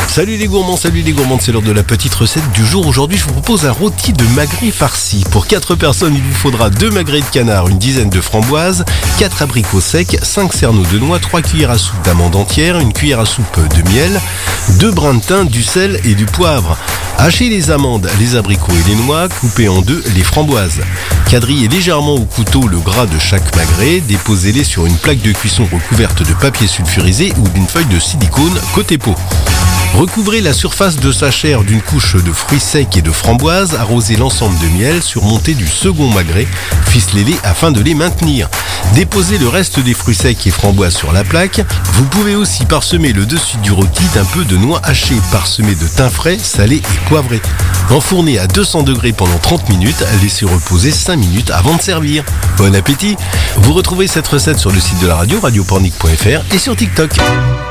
Salut les gourmands, c'est l'heure de la petite recette du jour. Aujourd'hui, je vous propose un rôti de magret farci. Pour 4 personnes, il vous faudra 2 magrets de canard, une dizaine de framboises, 4 abricots secs, 5 cerneaux de noix, 3 cuillères à soupe d'amandes entières, une cuillère à soupe de miel, 2 brins de thym, du sel et du poivre. Hachez les amandes, les abricots et les noix, coupez en deux les framboises. Quadrillez légèrement au couteau le gras de chaque magret, déposez-les sur une plaque de cuisson recouverte de papier sulfurisé ou d'une feuille de silicone côté pot. Recouvrez la surface de sa chair d'une couche de fruits secs et de framboises, arrosez l'ensemble de miel, surmontez du second magret, ficelez-les afin de les maintenir. Déposez le reste des fruits secs et framboises sur la plaque. Vous pouvez aussi parsemer le dessus du rôti d'un peu de noix hachée, parsemée de thym frais, salé et poivré. Enfournez à 200 degrés pendant 30 minutes, laissez reposer 5 minutes avant de servir. Bon appétit! Vous retrouvez cette recette sur le site de la radio, radiopornic.fr et sur TikTok.